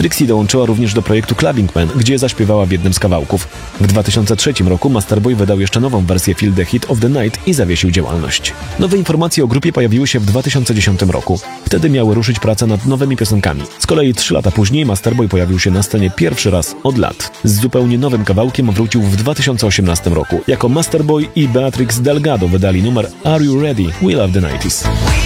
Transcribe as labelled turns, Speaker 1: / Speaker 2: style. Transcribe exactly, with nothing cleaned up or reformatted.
Speaker 1: Trixie dołączyła również do projektu Clubbing Man, gdzie zaśpiewała w jednym z kawałków. W dwa tysiące trzecim roku Masterboy wydał jeszcze nową wersję Feel the Heat of the Night i zawiesił działalność. Nowe informacje o grupie pojawiły się w dwa tysiące dziesiątym roku. Wtedy miały ruszyć prace nad nowymi piosenkami. Z kolei trzy lata później Masterboy pojawił się na scenie pierwszy raz od lat. Z zupełnie nowym kawałkiem wrócił w dwa tysiące osiemnastym roku. Jako Masterboy i Beatrix Delgado wydali numer Are You Ready? We Love the nineties.